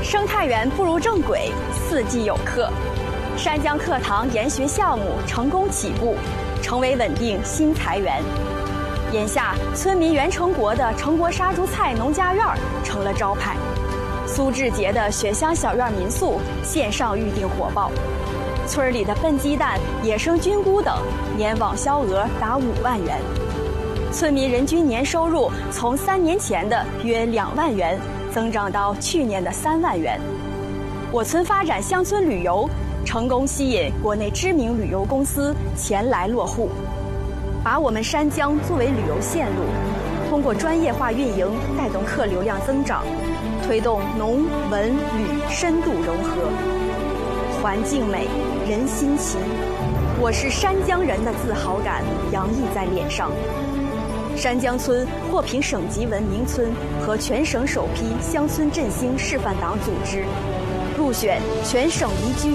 生态园步入正轨，四季有客。山江课堂研学项目成功起步，成为稳定新财源。眼下，村民袁成国的成国杀猪菜农家院成了招牌，苏志杰的雪乡小院民宿线上预订火爆，村里的笨鸡蛋、野生菌菇等年网销额达5万元。村民人均年收入从3年前的约2万元增长到去年的3万元。我村发展乡村旅游，成功吸引国内知名旅游公司前来落户，把我们山江作为旅游线路，通过专业化运营带动客流量增长，推动农文旅深度融合。环境美，人心齐，我是山江人的自豪感洋溢在脸上。山江村获评省级文明村和全省首批乡村振兴示范党组织，入选全省宜居